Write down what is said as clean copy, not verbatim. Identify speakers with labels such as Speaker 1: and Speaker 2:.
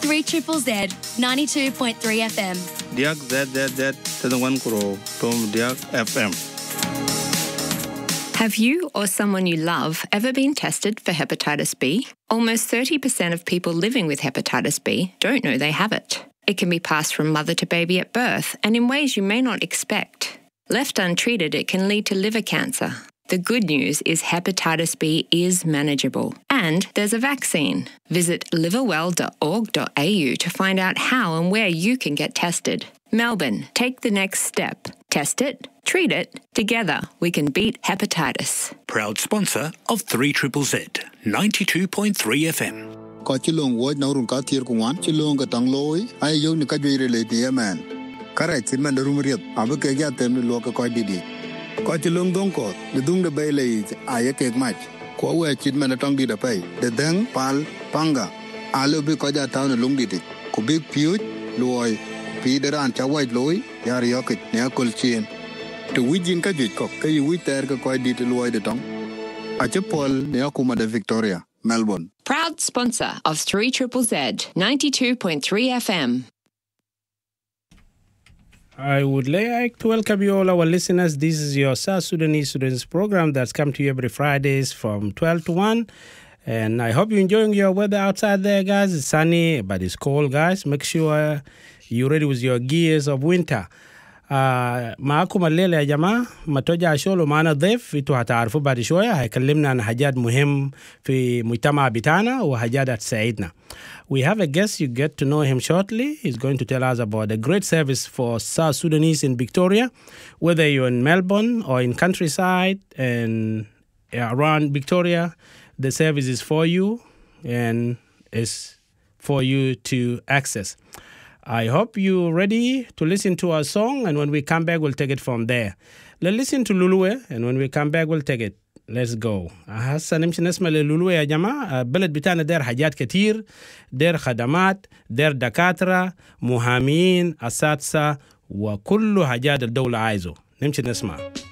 Speaker 1: 3 Triple Z 92.3 FM.
Speaker 2: Diak Z Tadwan Kuro from Diak FM.
Speaker 3: Have you or someone you love ever been tested for hepatitis B? Almost 30% of people living with hepatitis B don't know they have it. It can be passed from mother to baby at birth and in ways you may not expect. Left untreated, it can lead to liver cancer. The good news is hepatitis B is manageable. And there's a vaccine. Visit liverwell.org.au to find out how and where you can get tested. Melbourne, take the next step. Test it, treat it. Together, we can beat hepatitis.
Speaker 4: Proud sponsor of 3 Triple Z, 92.3 FM.
Speaker 5: Có chỉ long vội nấu rung cá thiệt cũng ăn, chỉ long cái tang lôi, ai yêu những cái gì rồi đấy man. Cái này chỉ mình rung riết, à bữa cái gì tem được cái coi đi đi. Có chỉ long đông cột, để dung để bay lấy, ai cái match. Có vậy chỉ mình trong đi đập bay, để đeng pal panga, alo bị coi ra tao nó lung đi đi. Có biết phiếu lôi, phi để ăn cháo white lôi, yar yakit, nè colchien. Tu wijin cái gì cọc, cái wi ter cái coi đi lôi để tông. À chứ Paul nè kuma de Victoria. Melbourne.
Speaker 3: Proud sponsor of 3 Triple Z, 92.3 FM.
Speaker 6: I would like to welcome you all our listeners. This is your South Sudanese Students program that's come to you every Fridays from 12 to 1. And I hope you're enjoying your weather outside there, guys. It's sunny, but it's cold, guys. Make sure you're ready with your gears of winter. معكم الليلة يا جماعة متوجه شغل ومعنا ضيف انتوا هتعرفوا بعد شوية هيكلمنا عن حاجات مهم في مجتمع بتاعنا وحاجات هتساعدنا. We have a guest, you get to know him shortly. He's going to tell us about a great service for South Sudanese in Victoria, whether you're in Melbourne or in countryside and around Victoria, the service is for you and is for you to access. I hope you're ready to listen to our song, and when we come back, we'll take it from there. Let's listen to Luluwe, and when we come back, we'll take it. Let's go. هسه نمشي نسمع للولوة يا جماعة. البلد بتاعنا دير حاجات كتير، دير خدمات، دير دكاترة، محامين، أساتذة، وكل حاجات الدولة عايزه. نمشي نسمع.